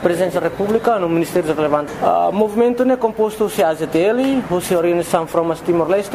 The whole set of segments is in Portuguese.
Presidência da República no Ministério relevante. O movimento é composto de AZTL, a Organização From Timor-Leste,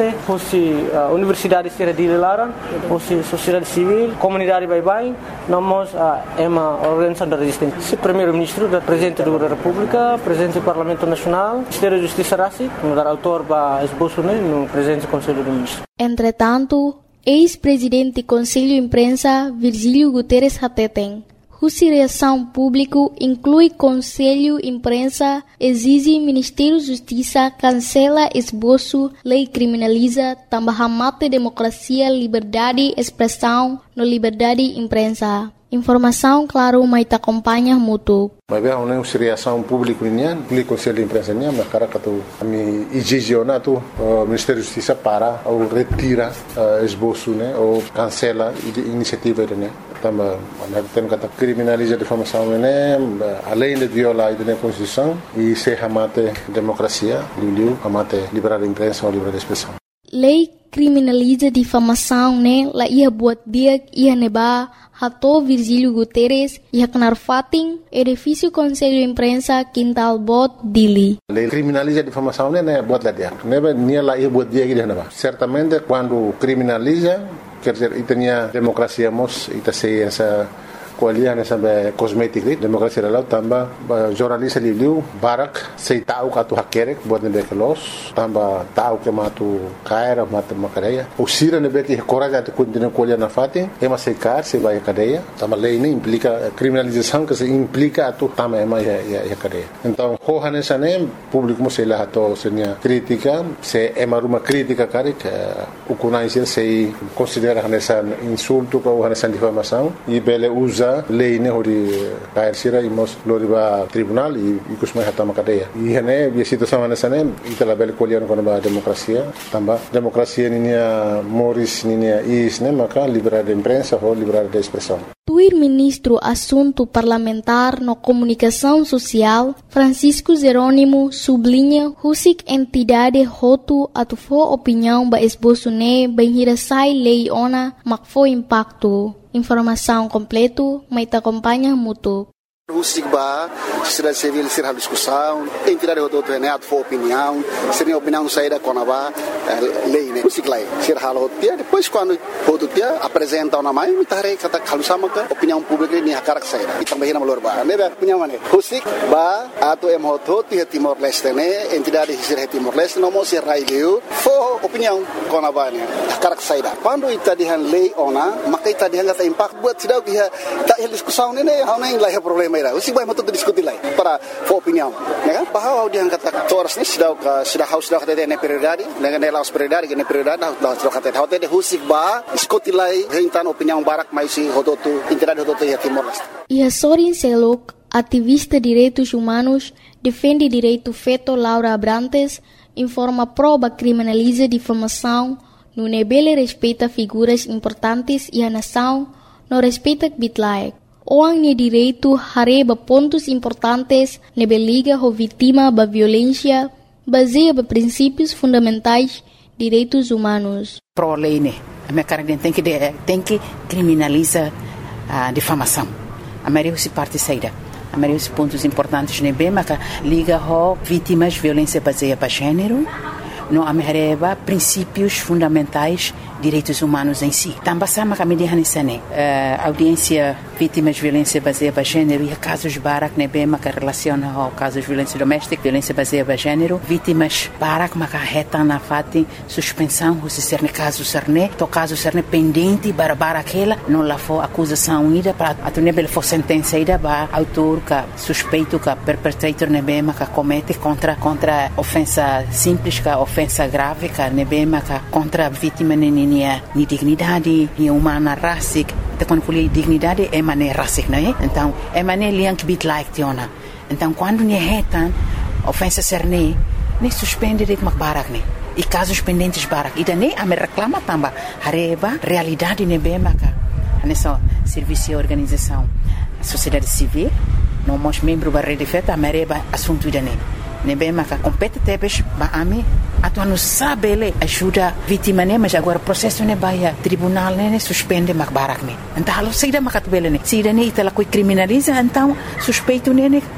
a Universidade de Lara, a sociedade civil, comunidade Bye-Bye, nós é uma organização da resistência. O primeiro-ministro, o presidente da República, presidente do Parlamento Nacional, Ministério da Justiça Rassi, o autor da esboço no presidente do Conselho de Ministros. Entretanto, ex-presidente do Conselho de Imprensa, Virgílio Guterres Hateteng, cuja reação pública inclui Conselho de Imprensa, exige Ministério da Justiça cancela esboço, lei criminaliza, também mata democracia, liberdade de expressão, no liberdade de imprensa. Informação, claro, mas te acompanha muito. Mas bem, uma reação pública nian, o Conselho de Imprensa nian, mas cara que tu me exigioná tu Ministério da Justiça para ou retira esboço, né, ou cancela iniciativa, né. Também temos que criminalizar a difamação, né, além de violar a Constituição e se amate democracia, amate liberdade de imprensa ou liberdade de expressão. Lei criminaliza difamação, né? La ia buat dia ia neba hato Virgílio Guterres ia kenar fating edifício Conselho de Imprensa Quintal Bot Dili. Lei criminaliza difamação, né? Buat lá dia. Neba nia la ia buat dia que neba. Certamente quando criminaliza, quer dizer, itania democracia mos itase essa kualiah nessa cosmética democracia lá também jornalista liu barak sei tahu katu hakerek buat nebe kelos tambah tahu que matu caira mata macareia o sira nebe que coragem de continuar kualiah na fatin é mas sei car se vai a cadeia também lei nem implica criminalização que se implica atu também é mais a cadeia então roha nessa nem público mo sei lá ato senia crítica se é uma crítica cara que o conhece sei considera nessa insulto ou nessa difamação e bele usa lei ne hori cair sira imos loriba tribunal e kusmai hatama cadeia e hene a situação nessa né itala bel colher com a democracia também democracia ninia moris ninia is né maka liberdade de imprensa ou liberdade de expressão. Tuir ministro assunto parlamentar no comunicação social Francisco Jerônimo sublinha husik entidade hotu atufo opinião ba esboço ne benhirasai lei ona makfo impacto. Informação completo, mas te acompanha muito. O SIGBA, sociedade civil, será discussão, entidade de neto for opinião, seria opinião saída com a lei, né? O SIGLA, será halo dia, depois quando o dia apresenta uma mãe, muita gente kata kalau sama ke opinião pública ni hakarak saída. E também na melhor ba, né? Opinião mana? O SIGBA atau MHO tu Timor Leste né? Entidade de Timor Leste não mostra raio, for opinião com a ba né? Hakarak saída. Quando ita dihan lei ona, maka ita dihan kata impact buat sidau dia tak discussão né? Hau nem lah problema. O SIGBA mau discutir lá para opinião, né? Bahwa dia kata toras ni sudah kata dia prioridade, dengan dia laos prioridade, dengan prioridade sudah kata dia o SIGBA diskutir lá rentan opinião barak mais si hodotu entidade hodotu ya Timor Leste. E Sorin Selok, ativista de direitos humanos, defende direito feto Laura Abrantes, informa prova criminaliza difamação, no nebele respeita figuras importantes e a nação, no respeita bitlaek. Orang ni direito hareba pontos importantes nebe liga ho vítima ba violência baseia ba princípios fundamentais direitos humanos. Pro lei né, a minha cara tem que criminalizar a difamação. A maioria se parte saída. A maioria dos pontos importantes nebe mas liga ho vítimas violência baseia ba gênero. No amereba princípios fundamentais direitos humanos em si. Também sama kami dihanisane audiência vítimas de violência baseada em gênero e casos barak nebe maka relaciona ao casos de violência doméstica, violência baseada em gênero, vítimas barak maka reta na fati suspensão se ser ne caso serne, to caso serne pendente bara aquela não lá for acusação ida para a nebe for sentença ida ba autor ka suspeito ka perpetrator nebe maka comete contra ofensa simples ka ofensa grave ka nebe maka contra vítima ni dignidade, ni humana racic. Então quando falei dignidade é maneira racic, não é? Então é maneira liang bit like tiona. Então quando ni retan ofensa serne, nem suspende de barak ne. E casos pendentes barak. E daí a me reclama também hareba realidade nebe maka. Nessa serviço e organização sociedade civil, não mos membro da rede feta a mereba assunto daí. Nebe maka compete tebes ba ami atu anu sabe ele ajuda vítima né mas agora processo né baia tribunal né suspende mak barak né então halo saída makat bele né saída né itala coi criminaliza então suspeito né